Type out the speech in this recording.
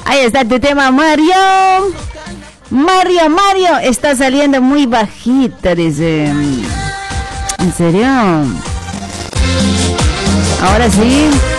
Ahí está tu tema, Mario. Mario, está saliendo muy bajita, dice. ¿En serio? Ahora sí.